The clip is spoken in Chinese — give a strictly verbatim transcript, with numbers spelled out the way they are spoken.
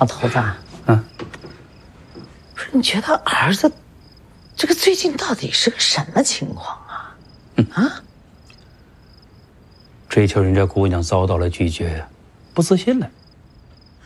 老头子， 嗯， 不是，你觉得儿子这个最近到底是个什么情况啊？嗯啊， 追求人家姑娘遭到了拒绝，不自信了。